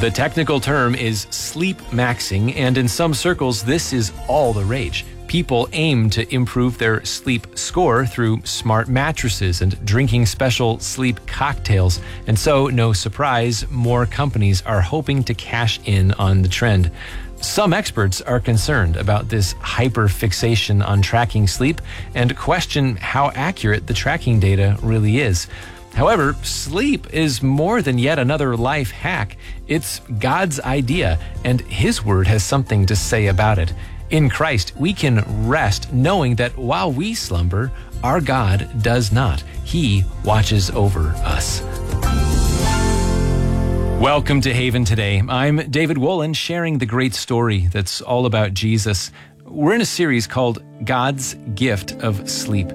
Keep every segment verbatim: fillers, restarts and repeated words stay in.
The technical term is sleep maxing, and in some circles, this is all the rage. People aim to improve their sleep score through smart mattresses and drinking special sleep cocktails. And so, no surprise, more companies are hoping to cash in on the trend. Some experts are concerned about this hyperfixation on tracking sleep and question how accurate the tracking data really is. However, sleep is more than yet another life hack. It's God's idea, and His Word has something to say about it. In Christ, we can rest knowing that while we slumber, our God does not. He watches over us. Welcome to Haven Today. I'm David Wolin, sharing the great story that's all about Jesus. We're in a series called God's Gift of Sleep.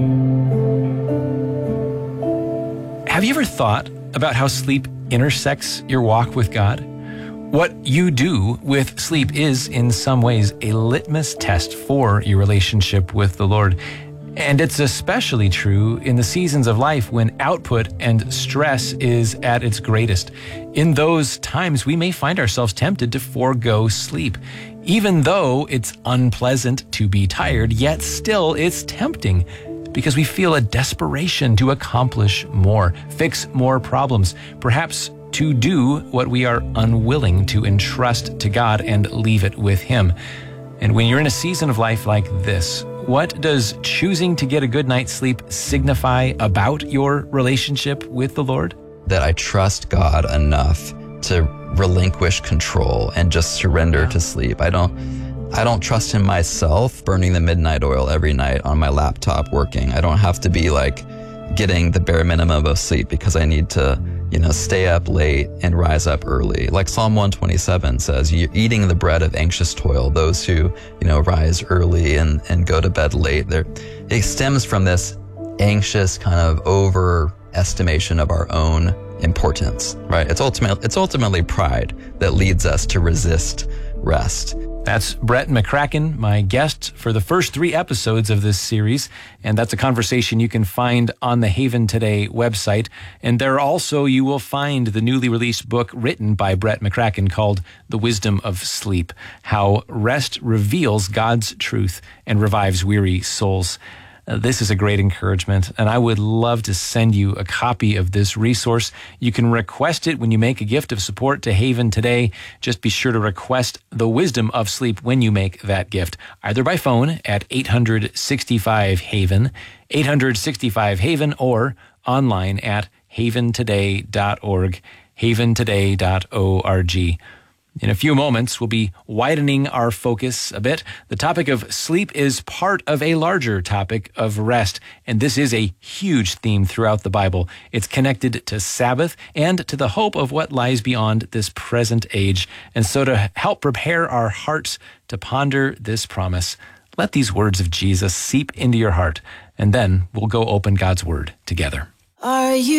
Have you ever thought about how sleep intersects your walk with God? What you do with sleep is, in some ways, a litmus test for your relationship with the Lord. And it's especially true in the seasons of life when output and stress is at its greatest. In those times, we may find ourselves tempted to forego sleep. Even though it's unpleasant to be tired, yet still it's tempting, because we feel a desperation to accomplish more, fix more problems, perhaps to do what we are unwilling to entrust to God and leave it with Him. And when you're in a season of life like this, what does choosing to get a good night's sleep signify about your relationship with the Lord? That I trust God enough to relinquish control and just surrender yeah. to sleep. I don't I don't trust Him myself, burning the midnight oil every night on my laptop working. I don't have to be like getting the bare minimum of sleep because I need to, you know, stay up late and rise up early. Like Psalm one twenty-seven says, you're eating the bread of anxious toil, those who, you know, rise early and, and go to bed late. They're, it stems from this anxious kind of overestimation of our own importance, right? It's ultimately, it's ultimately pride that leads us to resist rest. That's Brett McCracken, my guest for the first three episodes of this series. And that's a conversation you can find on the Haven Today website. And there also you will find the newly released book written by Brett McCracken called The Wisdom of Sleep, How Rest Reveals God's Truth and Revives Weary Souls. Uh, this is a great encouragement, and I would love to send you a copy of this resource. You can request it when you make a gift of support to Haven Today. Just be sure to request The Wisdom of Sleep when you make that gift, either by phone at eight hundred sixty-five Haven, eight hundred sixty-five Haven, or online at haven today dot org, haven today dot org. In a few moments, we'll be widening our focus a bit. The topic of sleep is part of a larger topic of rest, and this is a huge theme throughout the Bible. It's connected to Sabbath and to the hope of what lies beyond this present age. And so to help prepare our hearts to ponder this promise, let these words of Jesus seep into your heart, and then we'll go open God's Word together. Are you